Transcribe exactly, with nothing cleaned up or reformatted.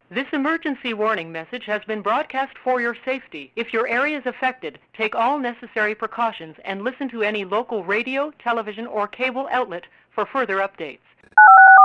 This emergency warning message has been broadcast for your safety. If your area is affected, take all necessary precautions and listen to any local radio, television, or cable outlet for further updates.